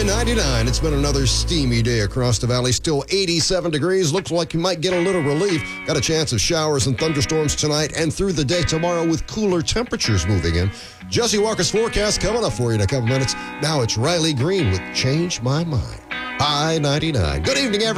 I-99. It's been another steamy day across the valley. Still 87 degrees. Looks like you might get a little relief. Got a chance of showers and thunderstorms tonight and through the day tomorrow with cooler temperatures moving in. Jesse Walker's forecast coming up for you in a couple minutes. Now it's Riley Green with Change My Mind. I-99. Good evening, everyone.